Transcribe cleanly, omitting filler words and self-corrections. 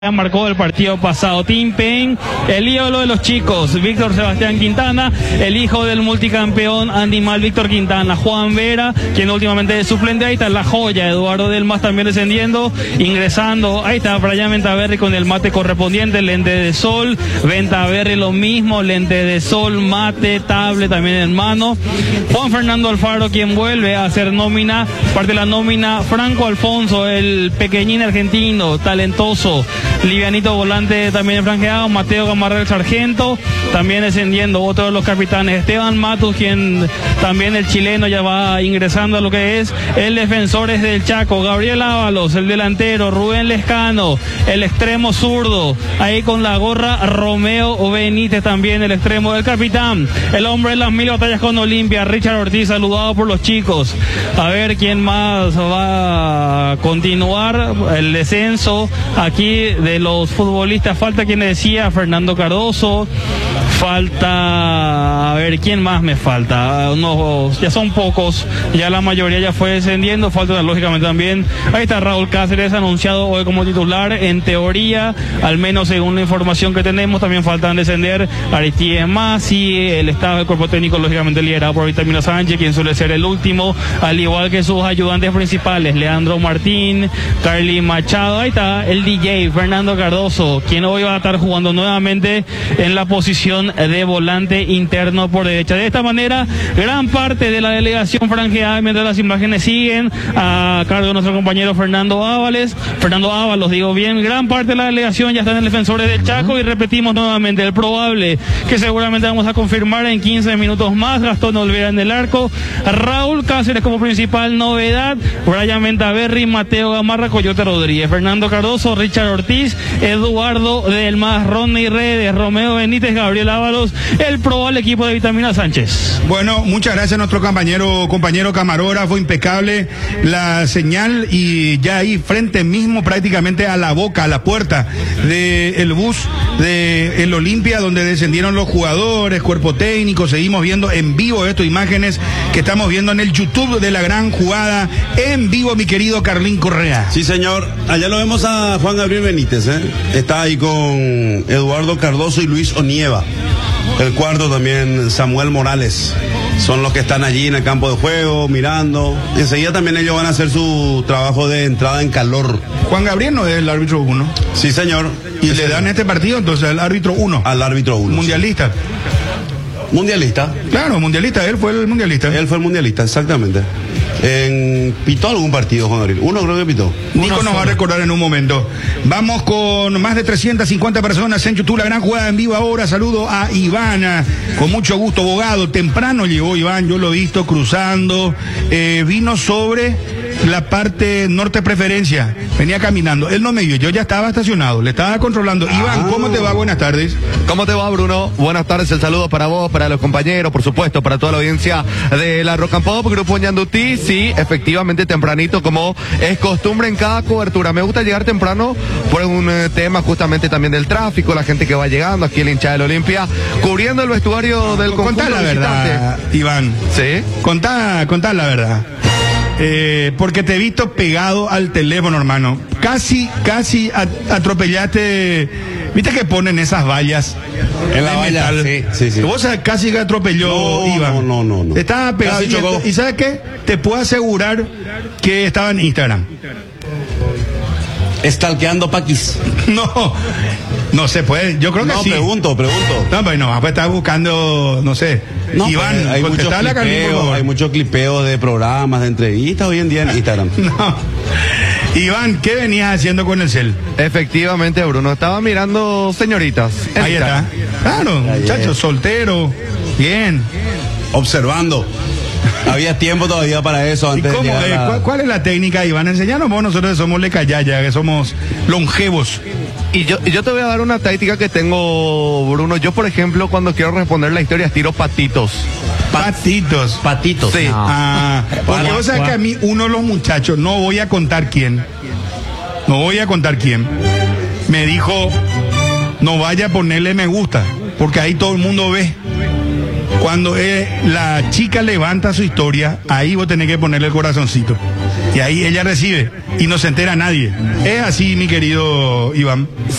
Marcó el partido pasado. Tim Payne, el ídolo de los chicos, Víctor Sebastián Quintana, el hijo del multicampeón animal Víctor Quintana, Juan Vera, quien últimamente es suplente. Ahí está la joya, Eduardo Delmas también descendiendo, ingresando. Ahí está Brian Ventaverri con el mate correspondiente, lente de sol. Ventaverri lo mismo, lente de sol, mate, tablet también en mano. Juan Fernando Alfaro, quien vuelve a hacer nómina, parte de la nómina. Franco Alfonso, el pequeñín argentino, talentoso. Livianito volante también franjeado. Mateo Gamarra, el sargento, también descendiendo. Otro de los capitanes, Esteban Matus, quien también el chileno ya va ingresando a lo que es el Defensores del Chaco. Gabriel Ábalos, el delantero. Rubén Lescano, el extremo zurdo, ahí con la gorra. Romeo Benítez también, el extremo del capitán, el hombre de las 1000 batallas con Olimpia, Richard Ortiz, saludado por los chicos. A ver quién más va a continuar el descenso aquí de los futbolistas. Falta quien decía, Fernando Cardoso. Falta, a ver, ¿quién más me falta? No, ya son pocos, ya la mayoría ya fue descendiendo. Falta lógicamente también, ahí está Raúl Cáceres, anunciado hoy como titular, en teoría, al menos según la información que tenemos. También faltan descender Aristides Masi, el estado del cuerpo técnico lógicamente liderado por Vitamina Sánchez, quien suele ser el último, al igual que sus ayudantes principales, Leandro Martín, Carly Machado. Ahí está el DJ Fernando Cardoso, quien hoy va a estar jugando nuevamente en la posición de volante interno por derecha. De esta manera, gran parte de la delegación franjeada, mientras las imágenes siguen a cargo de nuestro compañero Fernando Ábalos, digo bien, gran parte de la delegación ya está en el Defensores del Chaco. Y repetimos nuevamente, el probable que seguramente vamos a confirmar en 15 minutos más: Gastón Olvera en el arco, Raúl Cáceres como principal novedad, Brian Ventaverri, Mateo Gamarra, Coyote Rodríguez, Fernando Cardoso, Richard Ortiz, Eduardo Delmas, Ronny Redes, Romeo Benítez, Gabriel Ábalos, el probable equipo de Vitamina Sánchez. Bueno, muchas gracias a nuestro compañero camarógrafo, impecable la señal, y ya ahí frente mismo, prácticamente a la boca, a la puerta del bus de el Olimpia, donde descendieron los jugadores, cuerpo técnico. Seguimos viendo en vivo estas imágenes que estamos viendo en el YouTube de la gran jugada en vivo, mi querido Carlín Correa. Sí, señor, allá lo vemos a Juan Gabriel Benítez, está ahí con Eduardo Cardoso y Luis Onieva. El cuarto también, Samuel Morales. Son los que están allí en el campo de juego, mirando. Enseguida también ellos van a hacer su trabajo de entrada en calor. Juan Gabriel no es el árbitro 1. Sí, señor. Y le dan este partido entonces al árbitro 1. Al árbitro 1. Mundialista. Sí. Mundialista. Claro, mundialista, él fue el mundialista. Él fue el mundialista, exactamente. ¿Pitó algún partido, Juan Gabriel? Uno creo que pitó. Nico nos va a recordar en un momento. Vamos con más de 350 personas en YouTube, la gran jugada en vivo ahora. Saludo a Iván, con mucho gusto, abogado. Temprano llegó Iván, yo lo he visto cruzando. Vino sobre la parte norte preferencia, venía caminando. Él no me vio, yo ya estaba estacionado, le estaba controlando. Iván, ¿cómo te va? Buenas tardes. ¿Cómo te va, Bruno? Buenas tardes, el saludo para vos, para los compañeros, por supuesto, para toda la audiencia de la Rock and Pop, Grupo Ñandutí. Sí, efectivamente, tempranito, como es costumbre en cada cobertura. Me gusta llegar temprano por un tema justamente también del tráfico, la gente que va llegando, aquí el hincha del Olimpia, cubriendo el vestuario del conjunto. Contá la verdad, Iván. Sí. Contá la verdad. Porque te he visto pegado al teléfono, hermano. Casi atropellaste. ¿Viste que ponen esas vallas? En la valla, sí. Vos casi que atropelló, Iván. No. Estaba pegado. ¿Y sabes qué? Te puedo asegurar que estaba en Instagram. Estalqueando paquis. No se puede, yo creo que sí. Pregunto. No, pues no, estaba buscando, no sé. No, Iván, hay mucho clipeo de programas, de entrevistas hoy en día en Instagram. No. Iván, ¿qué venías haciendo con el cel? Efectivamente, Bruno, estaba mirando señoritas. Ahí está. Claro, muchacho, soltero. Bien. Observando. Había tiempo todavía para eso antes. ¿Y cómo, cuál es la técnica, Iván? Enseñanos vos, nosotros somos lecayaya, que somos longevos. Y yo te voy a dar una táctica que tengo, Bruno. Yo, por ejemplo, cuando quiero responder la historia, tiro patitos. Patitos. Sí. No. Porque vos sabés que a mí, uno de los muchachos, no voy a contar quién, me dijo, no vaya a ponerle me gusta, porque ahí todo el mundo ve. Cuando la chica levanta su historia, ahí vos tenés que ponerle el corazoncito. Y ahí ella recibe y no se entera nadie. Es así, mi querido Iván.